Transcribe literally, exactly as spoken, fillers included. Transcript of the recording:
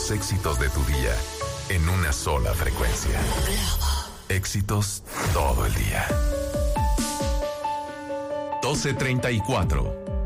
los éxitos de tu día en una sola frecuencia. Éxitos todo el día. doce treinta y cuatro.